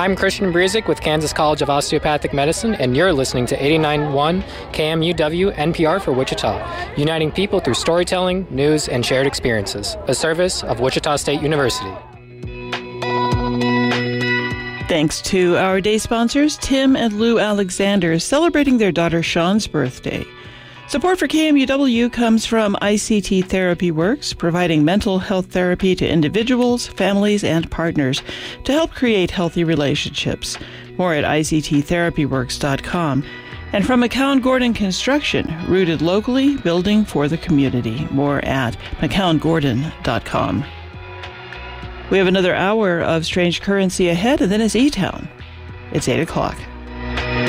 I'm Christian Brezik with Kansas College of Osteopathic Medicine, and you're listening to 89.1 KMUW NPR for Wichita, uniting people through storytelling, news, and shared experiences, a service of Wichita State University. Thanks to our day sponsors, Tim and Lou Alexander, celebrating their daughter Sean's birthday. Support for KMUW comes from ICT Therapy Works, providing mental health therapy to individuals, families, and partners to help create healthy relationships. More at icttherapyworks.com. And from McCown Gordon Construction, rooted locally, building for the community. More at mccown-gordon.com. We have another hour of Strange Currency ahead, and then it's E-Town. It's 8 o'clock.